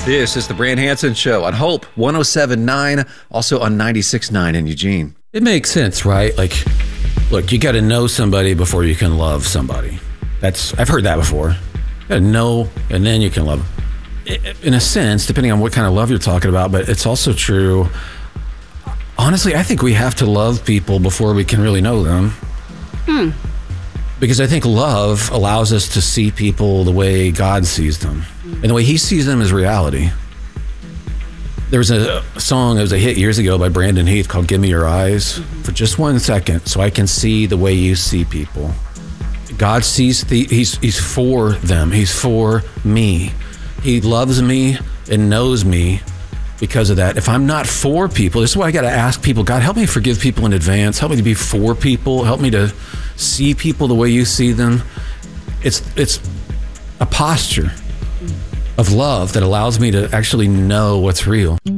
This is the Brand Hansen Show on Hope 107.9, also on 96.9 in Eugene. It makes sense, right? Like, look, you got to know somebody before you can love somebody. I've heard that before. You got to know, and then you can love. In a sense, depending on what kind of love you're talking about, but it's also true. Honestly, I think we have to love people before we can really know them. Because I think love allows us to see people the way God sees them. And the way he sees them is reality. There was a song that was a hit years ago by Brandon Heath called Give Me Your Eyes. For just 1 second, so I can see the way you see people. God sees, he's for them. He's for me. He loves me and knows me because of that. If I'm not for people, this is why I got to ask people, God, help me forgive people in advance. Help me to be for people. Help me to see people the way you see them. It's a posture of love that allows me to actually know what's real.